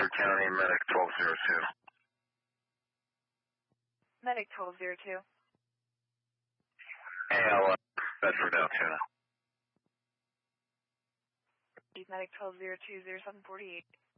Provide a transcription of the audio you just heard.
Bedford County, Medic 1202. Medic 1202. AL, Bedford Altoona. Medic 1202, 0748.